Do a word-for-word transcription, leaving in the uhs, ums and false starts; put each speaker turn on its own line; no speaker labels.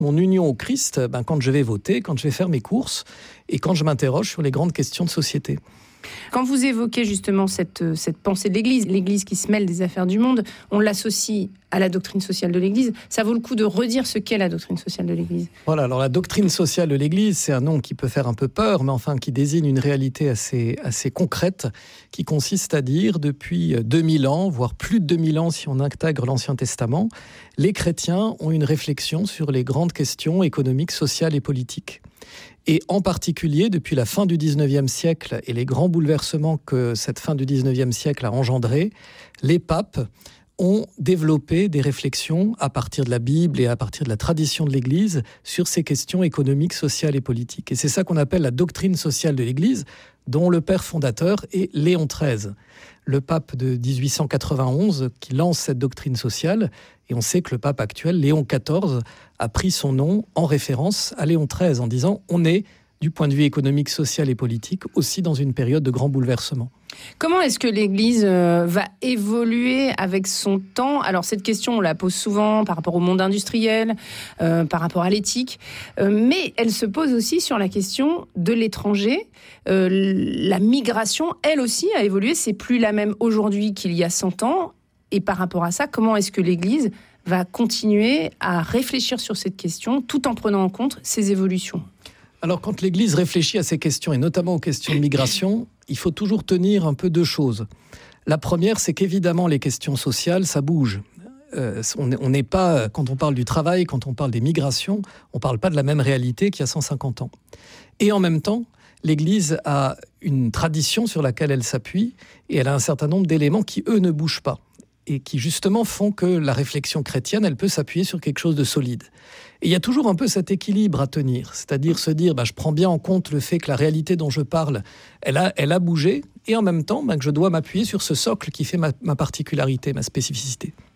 mon union au Christ ben, quand je vais voter, quand je vais faire mes courses et quand je m'interroge sur les grandes questions de société.
Quand vous évoquez justement cette, cette pensée de l'Église, l'Église qui se mêle des affaires du monde, on l'associe à la doctrine sociale de l'Église. Ça vaut le coup de redire ce qu'est la doctrine sociale de l'Église.
Voilà, alors la doctrine sociale de l'Église, c'est un nom qui peut faire un peu peur, mais enfin qui désigne une réalité assez, assez concrète, qui consiste à dire depuis deux mille ans, voire plus de deux mille ans si on intègre l'Ancien Testament, les chrétiens ont une réflexion sur les grandes questions économiques, sociales et politiques. Et en particulier, depuis la fin du dix-neuvième siècle et les grands bouleversements que cette fin du dix-neuvième siècle a engendrés, les papes ont développé des réflexions à partir de la Bible et à partir de la tradition de l'Église sur ces questions économiques, sociales et politiques. Et c'est ça qu'on appelle la doctrine sociale de l'Église, dont le père fondateur est Léon treize, le pape de dix-huit cent quatre-vingt-onze qui lance cette doctrine sociale. Et on sait que le pape actuel, Léon quatorze, a pris son nom en référence à Léon treize en disant « on est, du point de vue économique, social et politique, aussi dans une période de grands bouleversements ».
Comment est-ce que l'Église euh, va évoluer avec son temps ? Alors cette question, on la pose souvent par rapport au monde industriel, euh, par rapport à l'éthique, euh, mais elle se pose aussi sur la question de l'étranger. Euh, la migration, elle aussi, a évolué. C'est plus la même aujourd'hui qu'il y a cent ans. Et par rapport à ça, comment est-ce que l'Église va continuer à réfléchir sur cette question tout en prenant en compte ces évolutions ?
Alors, quand l'Église réfléchit à ces questions, et notamment aux questions de migration, il faut toujours tenir un peu deux choses. La première, c'est qu'évidemment, les questions sociales, ça bouge. Euh, on n'est pas, quand on parle du travail, quand on parle des migrations, on ne parle pas de la même réalité qu'il y a cent cinquante ans. Et en même temps, l'Église a une tradition sur laquelle elle s'appuie, et elle a un certain nombre d'éléments qui, eux, ne bougent pas, et qui justement font que la réflexion chrétienne, elle peut s'appuyer sur quelque chose de solide. Et il y a toujours un peu cet équilibre à tenir, c'est-à-dire se dire, bah, je prends bien en compte le fait que la réalité dont je parle, elle a, elle a bougé, et en même temps, bah, que je dois m'appuyer sur ce socle qui fait ma, ma particularité, ma spécificité.